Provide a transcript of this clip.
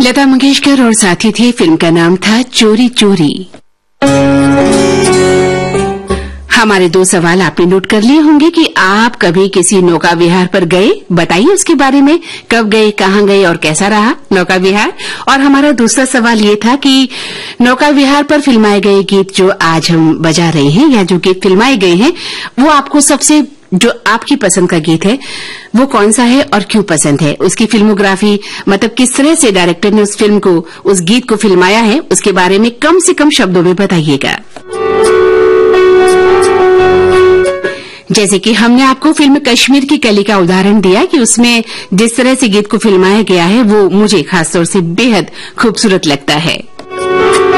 लता मंगेशकर और साथी थे। फिल्म का नाम था चोरी चोरी। हमारे 2 सवाल आपने नोट कर लिए होंगे कि आप कभी किसी नौका विहार पर गए, बताइए उसके बारे में, कब गए, कहां गए और कैसा रहा नौका विहार। और हमारा दूसरा सवाल ये था कि नौका विहार पर फिल्माए गए गीत जो आज हम बजा रहे हैं या जो गीत फिल्माए गए हैं, वो आपको सबसे जो आपकी पसंद का गीत है वो कौन सा है और क्यों पसंद है। उसकी फिल्मोग्राफी, मतलब किस तरह से डायरेक्टर ने उस फिल्म को, उस गीत को फिल्माया है, उसके बारे में कम से कम शब्दों में बताइएगा। जैसे कि हमने आपको फिल्म कश्मीर की कली का उदाहरण दिया कि उसमें जिस तरह से गीत को फिल्माया गया है वो मुझे खासतौर से बेहद खूबसूरत लगता है।